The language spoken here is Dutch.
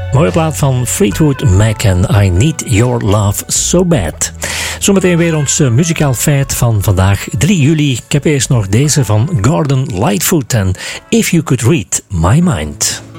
Mooie plaat van Fleetwood Mac en I Need Your Love So Bad. Zometeen weer ons muzikaal feit van vandaag, 3 juli. Ik heb eerst nog deze van Gordon Lightfoot en If You Could Read My Mind.